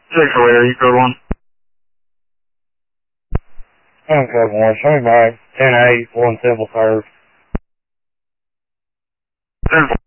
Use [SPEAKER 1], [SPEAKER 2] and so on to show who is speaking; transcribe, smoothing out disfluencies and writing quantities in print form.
[SPEAKER 1] 6 later, you code 1.
[SPEAKER 2] I'm code 1. Show me back. 10-8, 1 simple curve.
[SPEAKER 1] 10-4.